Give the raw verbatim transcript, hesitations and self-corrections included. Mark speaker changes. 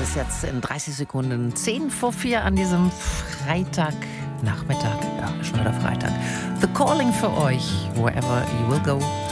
Speaker 1: ist jetzt in dreißig Sekunden zehn vor vier an diesem Freitagnachmittag. Ja, schon wieder Freitag. The Calling für euch, wherever you will go.